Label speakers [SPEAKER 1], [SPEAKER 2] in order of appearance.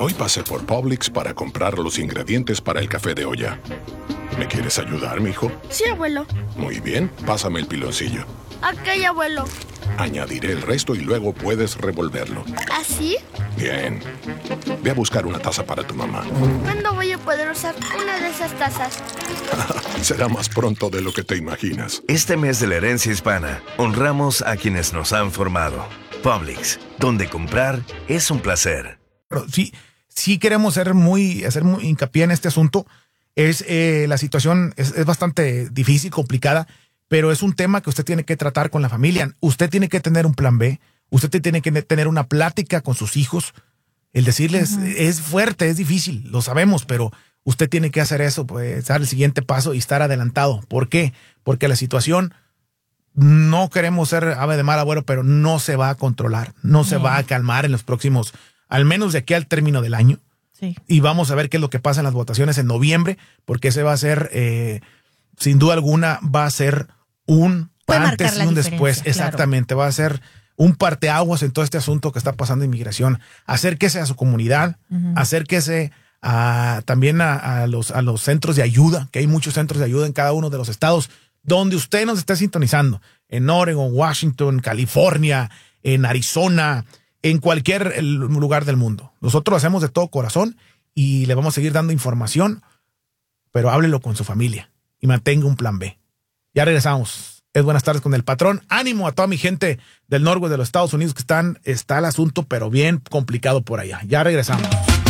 [SPEAKER 1] Hoy pasé por Publix para comprar los ingredientes para el café de olla. ¿Me quieres ayudar, mijo?
[SPEAKER 2] Sí, abuelo.
[SPEAKER 1] Muy bien, pásame el piloncillo.
[SPEAKER 2] Ok, abuelo.
[SPEAKER 1] Añadiré el resto y luego puedes revolverlo.
[SPEAKER 2] ¿Así?
[SPEAKER 1] Bien. Ve a buscar una taza para tu mamá.
[SPEAKER 2] ¿Cuándo voy a poder usar una de esas tazas?
[SPEAKER 1] Será más pronto de lo que te imaginas.
[SPEAKER 3] Este mes de la herencia hispana, honramos a quienes nos han formado. Publix, donde comprar es un placer.
[SPEAKER 4] Sí queremos hacer muy hincapié en este asunto. La situación es bastante difícil, complicada, pero es un tema que usted tiene que tratar con la familia. Usted tiene que tener un plan B. Usted tiene que tener una plática con sus hijos. El decirles, es fuerte, es difícil, lo sabemos, pero usted tiene que hacer eso, pues, dar el siguiente paso y estar adelantado. ¿Por qué? Porque la situación, no queremos ser ave de mal agüero, pero no se va a controlar, no se va a calmar en los próximos, al menos de aquí al término del año.
[SPEAKER 5] Sí.
[SPEAKER 4] Y vamos a ver qué es lo que pasa en las votaciones en noviembre, porque ese va a ser, sin duda alguna, va a ser un antes y un después.
[SPEAKER 5] Claro.
[SPEAKER 4] Exactamente, va a ser un parteaguas en todo este asunto que está pasando en inmigración. Acérquese a su comunidad, acérquese también a los centros de ayuda, que hay muchos centros de ayuda en cada uno de los estados donde usted nos esté sintonizando, en Oregon, Washington, California, en Arizona, en cualquier lugar del mundo. Nosotros lo hacemos de todo corazón y le vamos a seguir dando información, pero háblelo con su familia y mantenga un plan B. Ya regresamos. Es Buenas Tardes con el Patrón. Ánimo a toda mi gente del norte de los Estados Unidos que está el asunto, pero bien complicado por allá. Ya regresamos.